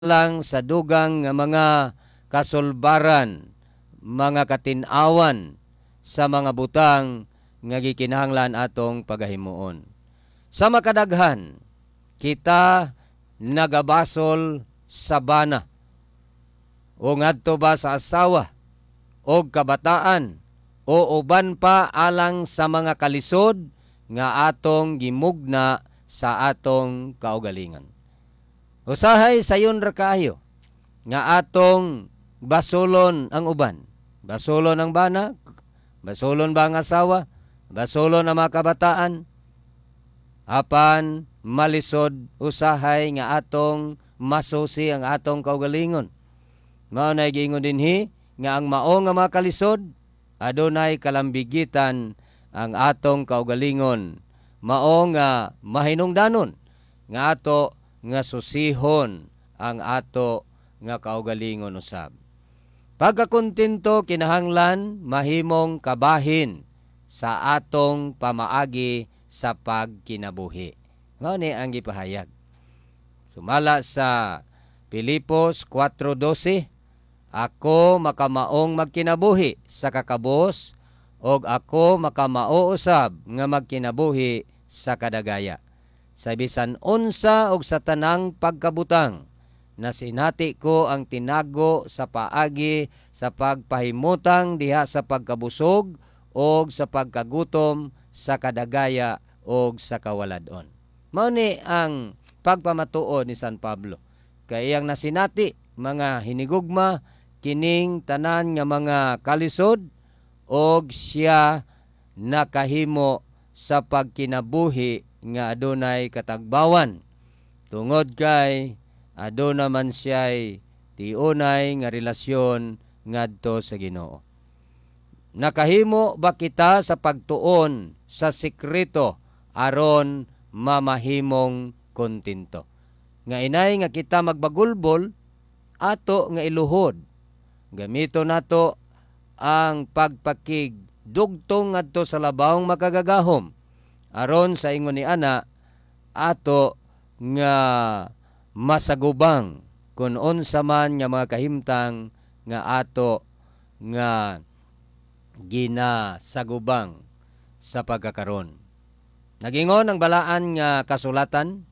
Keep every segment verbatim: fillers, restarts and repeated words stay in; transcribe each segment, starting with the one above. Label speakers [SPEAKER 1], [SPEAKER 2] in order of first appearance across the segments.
[SPEAKER 1] lang sa dugang nga mga kasulbaran, mga katinawan sa mga butang nga gikinahanglan atong pagahimuon. Sa makadaghan, kita nagabasol sa bana o ngadto ba sa asawa o kabataan o uban pa alang sa mga kalisod nga atong gimugna sa atong kaugalingon. Usahay sayon ra kaayo nga atong basolon ang uban. Basolon ang bana, basolon ba ang asawa, basolon ang mga kabataan, apan malisod usahay nga atong masusi ang atong kaugalingon. Mao na giingon dinhi nga ang mao nga mga kalisod adunay kalambigitan ang atong kaugalingon. Mao nga mahinungdanon nga ato nga susihon ang ato nga kaugalingon usab. Pagkakontento kinahanglan mahimong kabahin sa atong pamaagi sa pagkinabuhi. Mao ni ang gipahayag. Sumala sa Pilipos four twelve, ako makamaong magkinabuhi sa kakabos og ako makamao usab nga magkinabuhi sa kadagaya. Sa bisan unsa og sa tanang pagkabutang na sinati ko ang tinago sa paagi sa pagpahimutang diha sa pagkabusog og sa pagkagutom sa kadagaya og sa kawaladon. Mao ni ang pagpamatuod ni San Pablo. Kay iyang nasinati mga hinigugma kining tanan nga mga kalisod og siya nakahimo sa pagkinabuhi nga adunay katagbawan tungod kay aduna man siya'y tiunay nga relasyon ngadto sa Ginoo. Nakahimo ba kita sa pagtuon sa sekreto aron mamahimong kontento? Nga inay nga kita magbagulbol ato nga iluhod. Gamito nato ang pagpakig dugtong ngadto sa labawong makagagahom aron sa ingon ni ana ato nga masagubang kun unsa man nga mga kahimtang nga ato nga ginasagubang sa pagkakaron. Nagingon ang balaan nga kasulatan,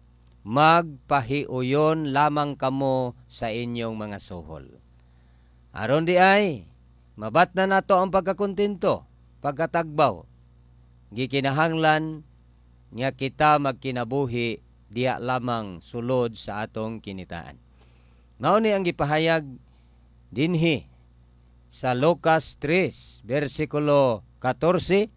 [SPEAKER 1] magpahiuyon lamang kamo sa inyong mga suhol. Aron di ay mabat na nato ang pagkakontento, pagkatagbaw. Gikinahanglan nga kita magkinabuhi diya lamang sulod sa atong kinitaan. Mao ni ang gipahayag dinhi sa Lucas three versikulo fourteen,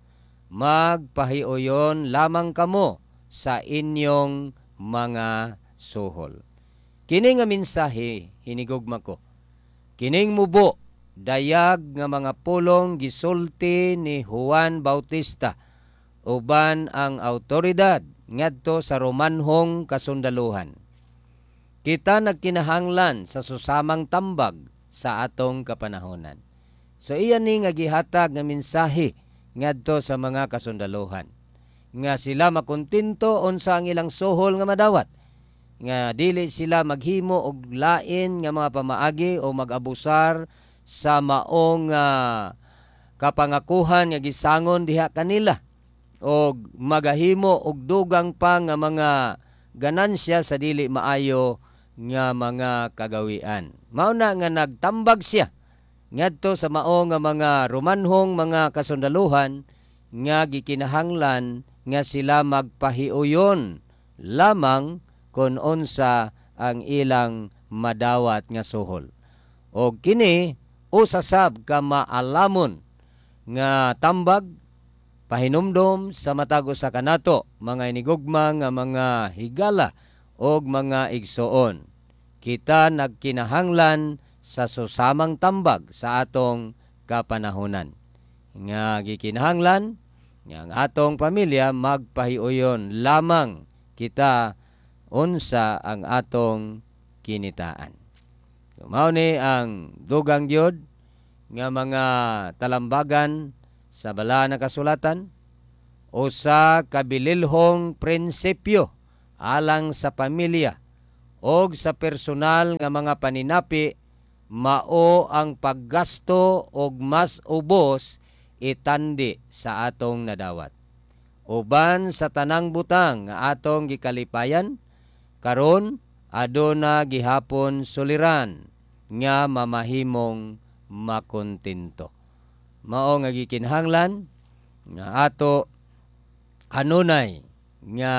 [SPEAKER 1] magpahiuyon lamang kamo sa inyong mga suhol. Kini nga mensahe hinigugma ko. Kining mubo dayag nga mga pulong gisulti ni Juan Bautista uban ang awtoridad ngadto sa Romanhong kasundaluhan. Kita nagkinahanglan sa susamang tambag sa atong kapanahonan. So iyan ni nga gihatag nga mensahe ngadto sa mga kasundaluhan nga sila makontento unsa ang ilang suhol nga madawat, nga dili sila maghimo og lain nga mga pamaagi o mag-abusar sa maong uh, kapangakuhan nga gisangon diha kanila og magahimo og dugang pa nga mga ganansya sa dili maayo nga mga kagawian. Mao na nga nagtambag siya ngadto sa mao nga mga Romanhong mga kasundaluhan nga gikinahanglan nga sila magpahiuyon lamang kun unsa ang ilang madawat nga suhol. O kini usasab ka maalamon nga tambag pahinumdom sa matag usa kanato mga inigugma nga mga higala og mga igsoon. Kita nagkinahanglan sa susamang tambag sa atong kapanahunan. Nga gikinahanglan nga ang atong pamilya magpahiuyon lamang kita unsa ang atong kinitaan. So, mao ni ang dugang gyud nga mga talambagan sa bala na kasulatan, usa kabililhong prinsipyo alang sa pamilya og sa personal nga mga paninapi, mao ang paggasto og mas ubos itandi sa atong nadawat. Uban sa tanang butang nga atong gikalipayan, karon aduna gihapon suliran nga mamahimong makontento. Mao nga gikinahanglan nga ato kanunay nga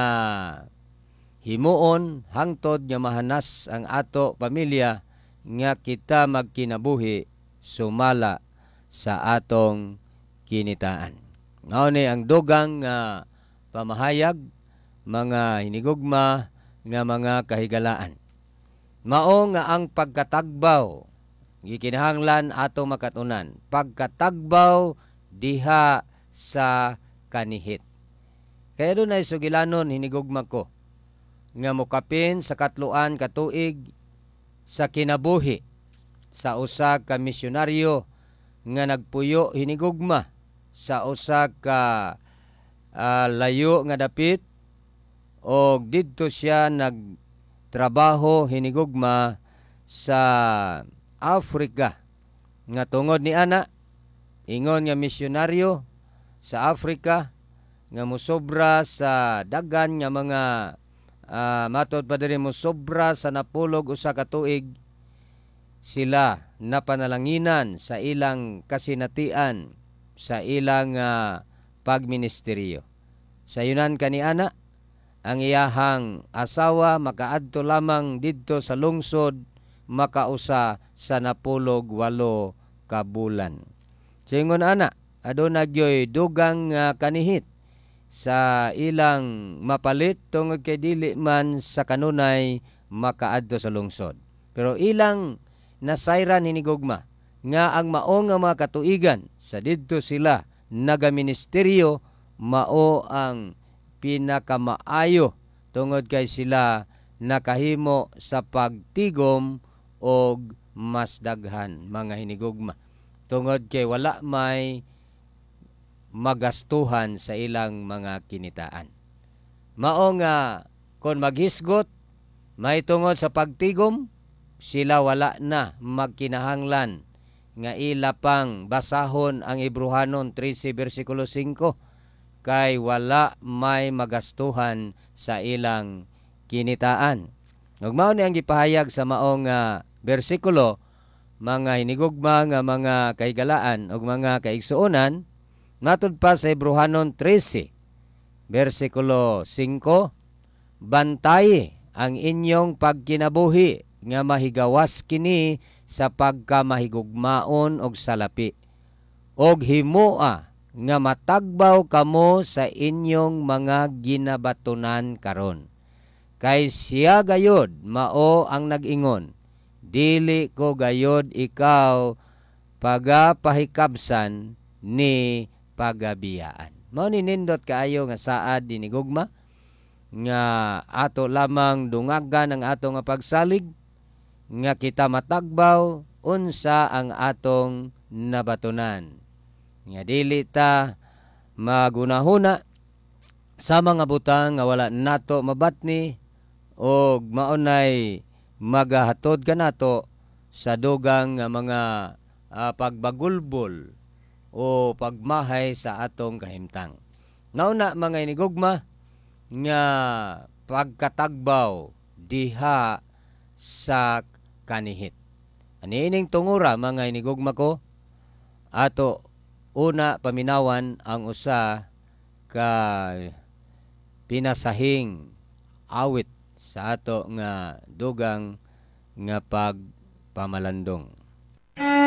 [SPEAKER 1] himuon hangtod nga mahanas ang ato pamilya nga kita magkinabuhi sumala sa atong kinitaan. Mao ni ang dugang nga pamahayag, mga hinigugma nga mga kahigalaan. Mao nga ang pagkatagbaw gikinahanglan ato makatunan. Pagkatagbaw diha sa kanihit. Kaya doon ay sugilanon hinigugma ko nga mukapin sa katluan katuig sa kinabuhi sa usa ka misyonaryo nga nagpuyo hinigugma sa usa ka uh, layo nga dapit o didto siya nagtrabaho hinigugma sa Africa. Nga tungod ni ana, ingon nga misyonaryo sa Africa nga musobra sa dagan nga mga uh, matod pa diri musobra sa napulog usa ka tuig, sila napanalanginan sa ilang kasinatian sa ilang uh, pagministeryo. Sa yunan kaniana, ang iyahang asawa makaadto lamang didto sa lungsod makausa sa napulog walo ka bulan. Singon ana, aduna gyoy dugang uh, kanihit sa ilang mapalit tungod kay dili man sa kanunay makaadto sa lungsod. Pero ilang nasayran hinigugma nga ang mao nga mga katuigan sa didto sila nagaministeryo mao ang pinakamaayo tungod kay sila nakahimo sa pagtigom og mas daghan mga hinigugma. Tungod kay wala may magastuhan sa ilang mga kinitaan. Mao nga kon maghisgot may tungod sa pagtigom, sila wala na magkinahanglan nga ila pang basahon ang Hebrehanon thirteen versikulo five kay wala may magastuhan sa ilang kinitaan. Ug mao ni ang gipahayag sa maong uh, bersikulo, mga hinigugma nga mga kahigalaan ug mga kaigsuonan, matud pa sa Hebrehanon thirteen versikulo five, bantayi ang inyong pagkinabuhi nga mahigawas kini sa pagkamahigugmaon og salapi, og himoa nga matagbaw kamo sa inyong mga ginabatunan karon. Kay siya gayod mao ang nag-ingon, dili ko gayod ikaw pagapahikabsan ni pagabiyaan. Mao ni nindot kaayo nga saad dinigugma nga ato lamang dungagan ang ato nga pagsalig nga kita matagbaw unsa ang atong nabatunan. Nga dili ta magunahuna sa mga butang nga wala nato mabatni o maunay magahatod ka nato sa dugang nga mga uh, pagbagulbol o pagmahay sa atong kahimtang. Nauna mga inigugma nga pagkatagbaw diha sa kanihit. Aniining tungura mga inigugma ko, ato una paminawan ang usa ka pinasahing awit sa ato nga dugang nga pagpamalandong.